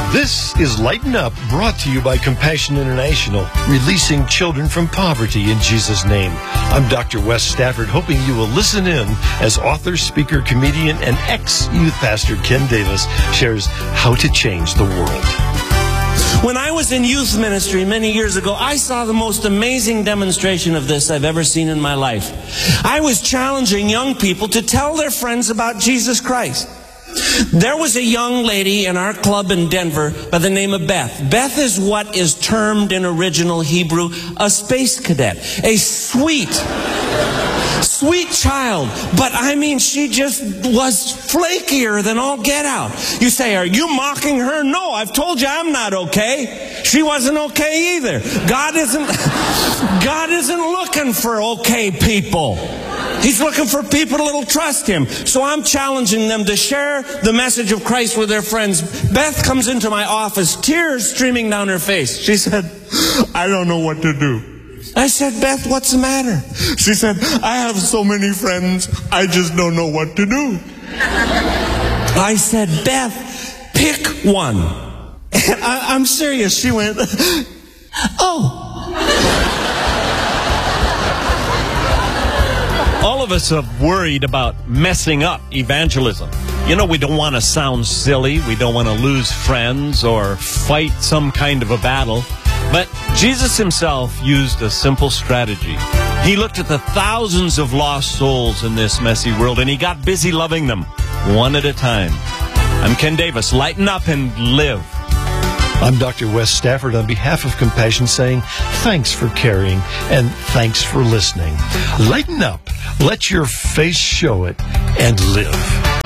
This is Lighten Up, brought to you by Compassion International, releasing children from poverty in Jesus' name. I'm Dr. Wes Stafford, hoping you will listen in as author, speaker, comedian, and ex-youth pastor Ken Davis shares how to change the world. When I was in youth ministry many years ago, I saw the most amazing demonstration of this I've ever seen in my life. I was challenging young people to tell their friends about Jesus Christ. There was a young lady in our club in Denver by the name of Beth. Beth is what is termed in original Hebrew a space cadet. A sweet child. But I mean, she just was flakier than all get out. You say, are you mocking her? No, I've told you I'm not okay. She wasn't okay either. God isn't looking for okay people. He's looking for people that'll trust Him. So I'm challenging them to share the message of Christ with their friends. Beth comes into my office, tears streaming down her face. She said, I don't know what to do. I said, Beth, what's the matter? She said, I have so many friends, I just don't know what to do. I said, Beth, pick one. And I'm serious. She went, oh. All of us are worried about messing up evangelism. You know, we don't want to sound silly. We don't want to lose friends or fight some kind of a battle. But Jesus himself used a simple strategy. He looked at the thousands of lost souls in this messy world, and he got busy loving them one at a time. I'm Ken Davis. Lighten up and live. I'm Dr. Wes Stafford on behalf of Compassion saying thanks for caring and thanks for listening. Lighten up. Let your face show it and live.